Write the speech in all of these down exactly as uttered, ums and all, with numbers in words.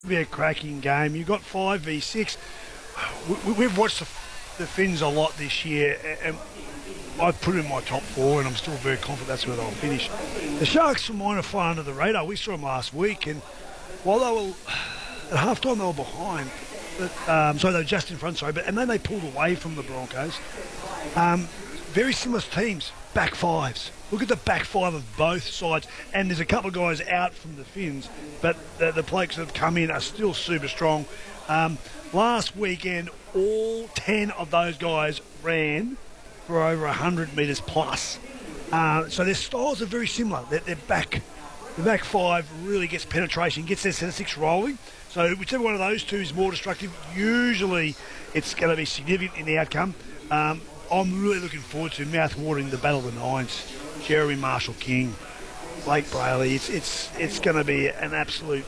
Be a cracking game. You've got five v six. We, we've watched the, the Finns a lot this year, and I put it in my top four, and I'm still very confident that's where they'll finish. The Sharks, for mine, are far under the radar. We saw them last week, and while they were at half time, they were behind. But, um, so they were just in front, sorry, but and then they pulled away from the Broncos. Um, very similar teams, back fives. Look at the back five of both sides, and there's a couple of guys out from the Finns, but the, the blokes that have come in are still super strong. Um, last weekend, all ten of those guys ran for over one hundred metres plus. Uh, so their styles are very similar. Their, their back, the back five really gets penetration, gets their centre six rolling. So whichever one of those two is more destructive, usually it's going to be significant in the outcome. Um, I'm really looking forward to mouth-watering the Battle of the Nines. Jeremy Marshall King, Blake Brayley. It's it's it's going to be an absolute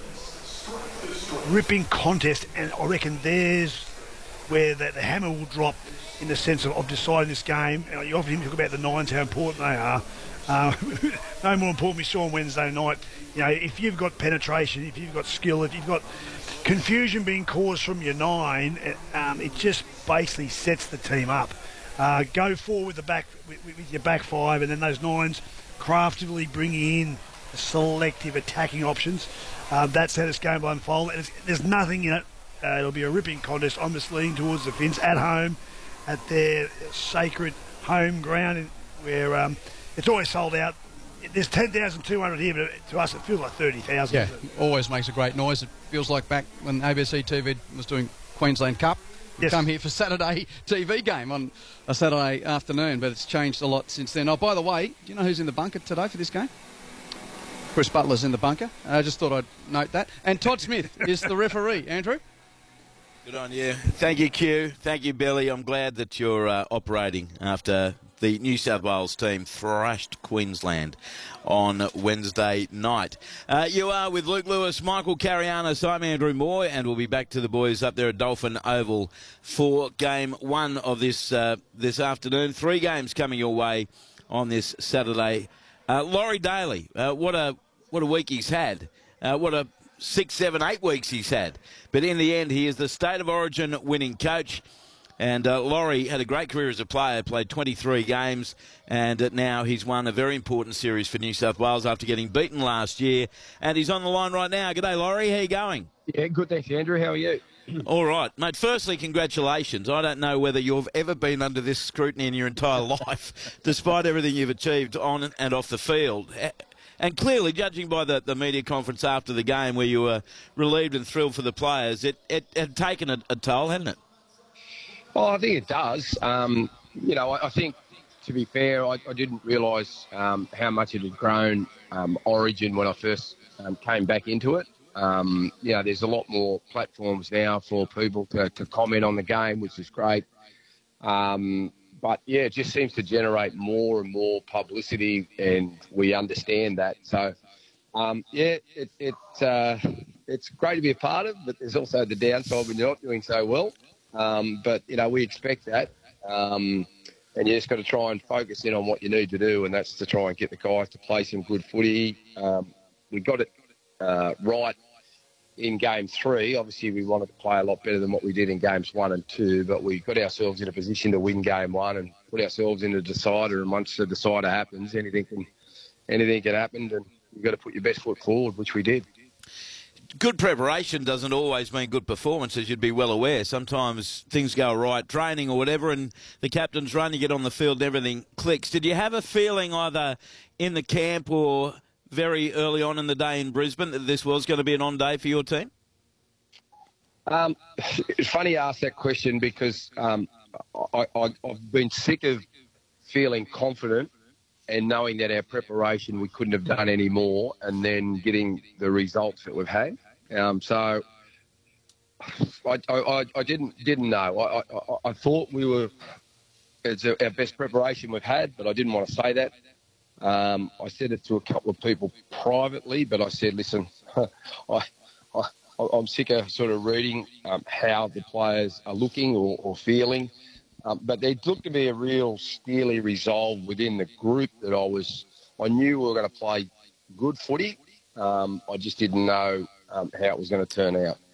ripping contest, and I reckon there's where the, the hammer will drop in the sense of, of deciding this game. You know, you often talk about the Nines, how important they are. Uh, no more important we saw on Wednesday night. You know, if you've got penetration, if you've got skill, if you've got confusion being caused from your nine, it, um, it just basically sets the team up. Uh, go forward with the back with, with your back five, and then those nines craftily bringing in selective attacking options. Uh, that's how this game will unfold. And it's, there's nothing in it. Uh, it'll be a ripping contest. I'm just leaning towards the Finns at home, at their sacred home ground, in, where um, it's always sold out. There's ten thousand two hundred here, but to us it feels like thirty thousand. Yeah, always makes a great noise. It feels like back when A B C T V was doing Queensland Cup. Yes. Come here for Saturday T V game on a Saturday afternoon, but it's changed a lot since then. Oh, by the way, do you know who's in the bunker today for this game? Chris Butler's in the bunker. I just thought I'd note that. And Todd Smith is the referee. Andrew? Good on you. Thank you, Q. Thank you, Billy. I'm glad that you're uh, operating after the New South Wales team thrashed Queensland on Wednesday night. Uh, you are with Luke Lewis, Michael Carianis. I'm Andrew Moore, and we'll be back to the boys up there at Dolphin Oval for game one of this uh, this afternoon. Three games coming your way on this Saturday. Uh, Laurie Daly, uh, what a what a week he's had. Uh, what a six, seven, eight weeks he's had. But in the end, he is the State of Origin winning coach. And uh, Laurie had a great career as a player, played twenty-three games, and uh, now he's won a very important series for New South Wales after getting beaten last year. And he's on the line right now. G'day, Laurie. How you going? Yeah, good, thanks, Andrew. How are you? All right. Mate, firstly, congratulations. I don't know whether you've ever been under this scrutiny in your entire life, despite everything you've achieved on and off the field. And clearly, judging by the, the media conference after the game where you were relieved and thrilled for the players, it, it had taken a, a toll, hadn't it? Well, I think it does. Um, you know, I, I think, to be fair, I, I didn't realise um, how much it had grown um, Origin when I first um, came back into it. Um, you know, there's a lot more platforms now for people to, to comment on the game, which is great. Um, but, yeah, it just seems to generate more and more publicity, and we understand that. So, um, yeah, it, it, uh, it's great to be a part of, but there's also the downside when you're not doing so well. Um, but, you know, we expect that. Um, and you just got to try and focus in on what you need to do, and that's to try and get the guys to play some good footy. Um, we got it uh, right in game three. Obviously, we wanted to play a lot better than what we did in games one and two, but we got ourselves in a position to win game one and put ourselves in a decider. And once the decider happens, anything can, anything can happen, and you've got to put your best foot forward, which we did. Good preparation doesn't always mean good performance, as you'd be well aware. Sometimes things go right, training or whatever, and the captain's run, you get on the field and everything clicks. Did you have a feeling either in the camp or very early on in the day in Brisbane that this was going to be an on-day for your team? Um, it's funny you ask that question because um, I, I, I've been sick of feeling confident and knowing that our preparation, we couldn't have done any more, and then getting the results that we've had. Um, so I, I, I didn't didn't know. I, I, I thought we were it's our best preparation we've had, but I didn't want to say that. Um, I said it to a couple of people privately, but I said, listen, I, I, I'm sick of sort of reading um, how the players are looking or, or feeling. Um, but there looked to be a real steely resolve within the group that I was. I knew we were going to play good footy. Um, I just didn't know um, how it was going to turn out.